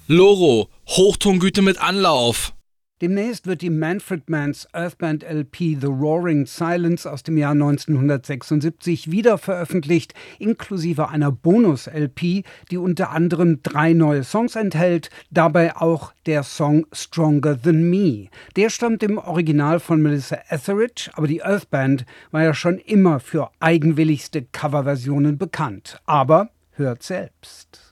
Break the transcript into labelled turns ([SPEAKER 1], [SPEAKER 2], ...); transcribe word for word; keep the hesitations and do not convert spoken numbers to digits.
[SPEAKER 1] Loro, Hochtongüte mit Anlauf.
[SPEAKER 2] Demnächst wird die Manfred Mann's Earthband L P The Roaring Silence aus dem Jahr neunzehnhundertsechsundsiebzig wieder veröffentlicht, inklusive einer Bonus-L P, die unter anderem drei neue Songs enthält, dabei auch der Song Stronger Than Me. Der stammt im Original von Melissa Etheridge, aber die Earthband war ja schon immer für eigenwilligste Coverversionen bekannt. Aber hört selbst.